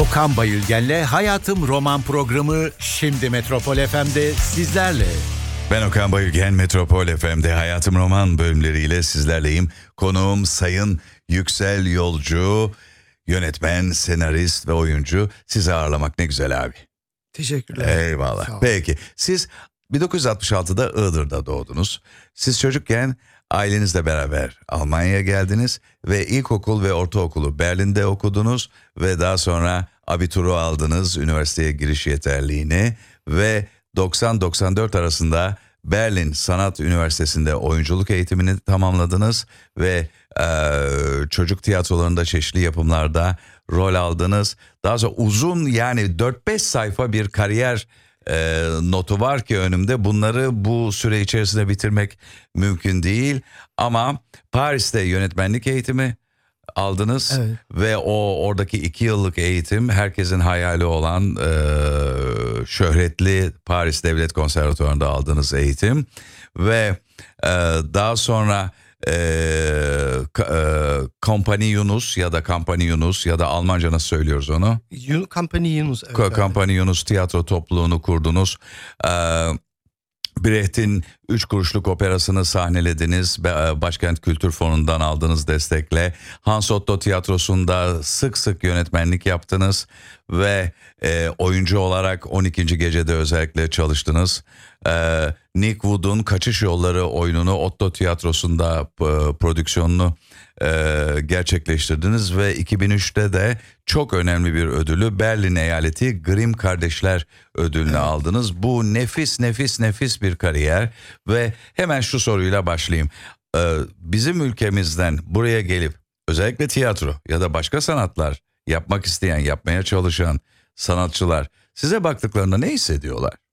Okan Bayülgen'le Hayatım Roman programı şimdi Metropol FM'de sizlerle. Ben Okan Bayülgen, Metropol FM'de Hayatım Roman bölümleriyle sizlerleyim. Konuğum Sayın Yüksel Yolcu, yönetmen, senarist ve oyuncu. Sizi ağırlamak ne güzel abi. Teşekkürler. Eyvallah. Peki, siz 1966'da Iğdır'da doğdunuz. Siz çocukken ailenizle beraber Almanya'ya geldiniz ve ilkokul ve ortaokulu Berlin'de okudunuz ve daha sonra abituru aldınız, üniversiteye giriş yeterliğini ve 90-94 arasında Berlin Sanat Üniversitesi'nde oyunculuk eğitimini tamamladınız ve çocuk tiyatrolarında çeşitli yapımlarda rol aldınız. Daha sonra uzun, yani 4-5 sayfa bir kariyer notu var ki önümde. Bunları bu süre içerisinde bitirmek mümkün değil. Ama Paris'te yönetmenlik eğitimi aldınız. Evet. Ve oradaki 2 yıllık eğitim herkesin hayali olan şöhretli Paris Devlet Konservatuvarı'nda aldığınız eğitim. Ve daha sonra Kompani Yunus ya da Kampani Yunus ya da Almanca nasıl söylüyoruz onu? Kompani Yunus. Evet, Kampani Yunus tiyatro topluluğunu kurdunuz. Brecht'in 3 kuruşluk operasını sahnelediniz. Başkent Kültür Fonu'ndan aldığınız destekle. Hans Otto Tiyatrosu'nda sık sık yönetmenlik yaptınız. Ve oyuncu olarak 12. Gece'de özellikle çalıştınız. Nick Wood'un Kaçış Yolları oyununu Otto Tiyatrosu'nda prodüksiyonunu gerçekleştirdiniz. Ve 2003'te de çok önemli bir ödülü, Berlin Eyaleti Grimm Kardeşler ödülünü aldınız. Bu nefis bir kariyer ve hemen şu soruyla başlayayım. Bizim ülkemizden buraya gelip özellikle tiyatro ya da başka sanatlar yapmak isteyen, yapmaya çalışan sanatçılar size baktıklarında ne hissediyorlar?